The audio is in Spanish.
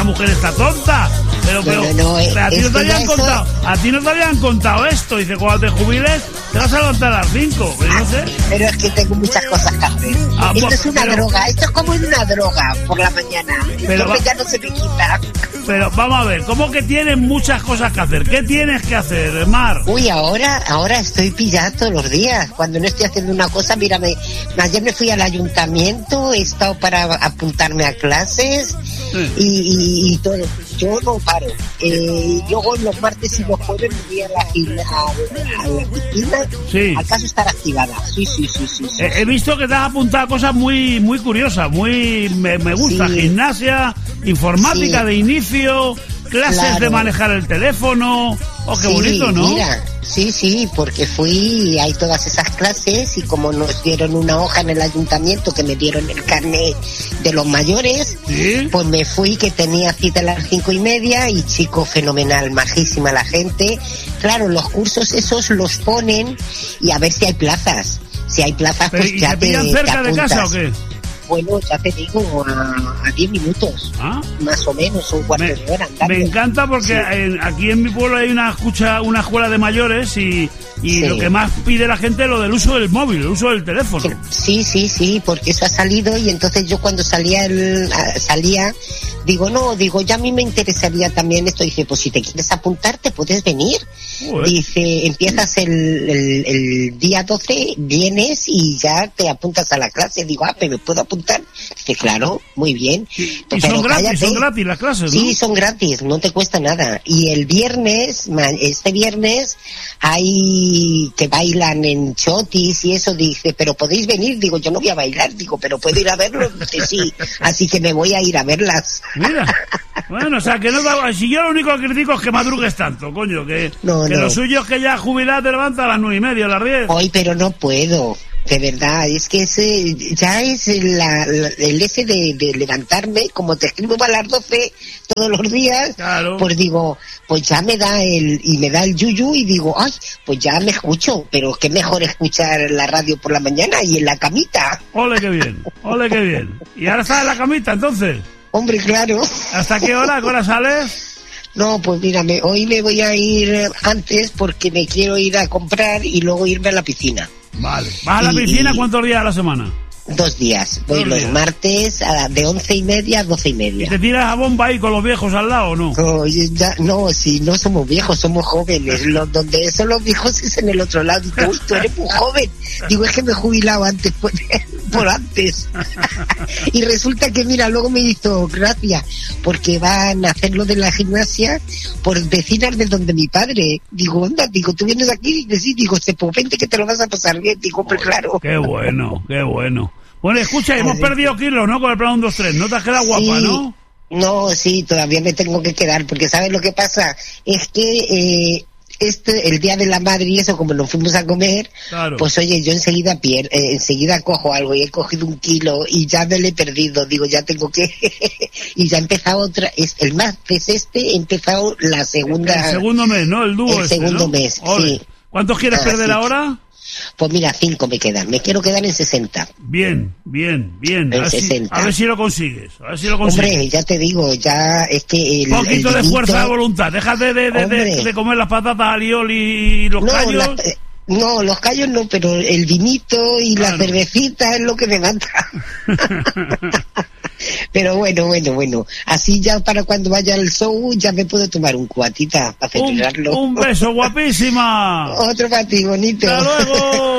mujer está tonta. Pero a ti no te habían contado. A ti no te habían contado esto. Dice, cuando te jubiles, te vas a levantar a las 5. Pero no sé. Pero es que tengo muchas cosas que hacer. Esto es una droga. Esto es como una droga por la mañana. Pero ya no se me quita. Pero vamos a ver, ¿cómo que tienes muchas cosas que hacer? ¿Qué tienes que hacer, Mar? Uy, ahora estoy pillada todos los días. Cuando no estoy haciendo una cosa, mírame, ayer me fui al ayuntamiento, he estado para apuntarme a clases y todo. Yo no paro. Luego los martes y los jueves me voy a la piscina. Sí. Al caso estar activada. Sí. He visto que te has apuntado a cosas muy muy curiosas, me gusta. Sí. Gimnasia, informática de inicio, clases de manejar el teléfono. Oh, qué bonito, ¿no? Mira, sí, porque hay todas esas clases y como nos dieron una hoja en el ayuntamiento que me dieron el carnet de los mayores, ¿sí? Pues me fui, que tenía cita a las 5:30 y chico, fenomenal, majísima la gente. Claro, los cursos esos los ponen y a ver si hay plazas. Si hay plazas, pues ya te pillan cerca de casa o qué? Bueno, ya te digo, a 10 minutos, más o menos, un cuarto de hora andando. Me encanta porque aquí en mi pueblo hay una escuela de mayores y lo que más pide la gente es lo del uso del móvil, el uso del teléfono. Sí, porque eso ha salido y entonces yo cuando salía, ya a mí me interesaría también esto. Dice, pues si te quieres apuntar, te puedes venir. Dice, empiezas el día 12, vienes y ya te apuntas a la clase. Digo, pero ¿me puedo apuntar? Dice, claro, muy bien. Y son gratis las clases, ¿no? Sí, son gratis, no te cuesta nada. Y el viernes, este viernes, hay que bailan en chotis y eso. Dice, pero podéis venir. Digo, yo no voy a bailar. Digo, pero puedo ir a verlos. Dice, sí, así que me voy a ir a verlas. Mira, bueno, o sea, que no da... Si yo lo único que critico es que madrugues tanto, coño, que lo suyo es que ya jubilado te levantas a las 9:30, a las 10. Hoy, pero no puedo. De verdad, es que ya es el ese de levantarme, como te escribo a las 12 todos los días, claro. Pues digo, pues ya me da el yuyu y digo, ay, pues ya me escucho, pero qué mejor escuchar la radio por la mañana y en la camita. Ole, qué bien. ¿Y ahora estás en la camita, entonces? Hombre, claro. ¿Hasta qué hora? ¿A qué hora sales? No, pues mírame, hoy me voy a ir antes porque me quiero ir a comprar y luego irme a la piscina. Vale. ¿Vas a la piscina cuántos días a la semana? 2 días. Voy los martes de 11:30 a 12:30. ¿Y te tiras a bomba ahí con los viejos al lado o no? No, si no somos viejos, somos jóvenes. Donde son los viejos es en el otro lado. Digo, uy, tú eres muy joven. Digo, es que me he jubilado antes por antes. Y resulta que, mira, luego me hizo gracia porque van a hacer lo de la gimnasia por vecinas de donde mi padre. Digo, anda, tú vienes aquí. Dice, sí, digo, pues vente que te lo vas a pasar bien. Digo, pues claro. Qué bueno. Bueno, escucha, hemos perdido kilos, ¿no? Con el plan 1, 2, 3. ¿No te has quedado guapa, no? No, sí, todavía me tengo que quedar, porque ¿sabes lo que pasa? Es que el día de la madre y eso, como nos fuimos a comer, claro. Pues oye, yo enseguida cojo algo y he cogido 1 kilo y ya me lo he perdido. Digo, ya tengo que... y ya ha empezado otra... el martes he empezado la segunda... El segundo mes, ¿no? El dúo El segundo mes, sí. ¿Cuántos quieres perder ahora? Pues mira, 5 me quedan. Me quiero quedar en 60. Bien. En 60. A ver si lo consigues. Hombre, ya te digo, ya es que... Un poquito de fuerza de voluntad. Déjate de comer las patatas alioli y los callos. No, los callos no, pero el vinito y la cervecita es lo que me mata. Pero bueno, así ya para cuando vaya al show ya me puedo tomar un cuatita para celebrarlo. Un beso, guapísima. Otro para ti, bonito. Hasta luego.